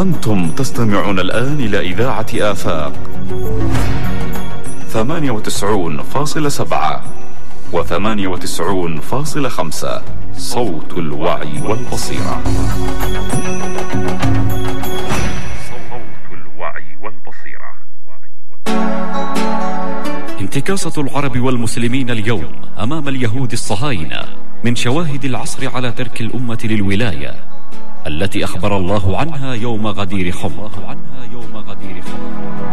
أنتم تستمعون الآن إلى إذاعة آفاق 98.7 و98.5 صوت الوعي والبصيرة. انتكاسة العرب والمسلمين اليوم أمام اليهود الصهاينة من شواهد العصر على ترك الأمة للولاية التي أخبر الله عنها يوم غدير خم.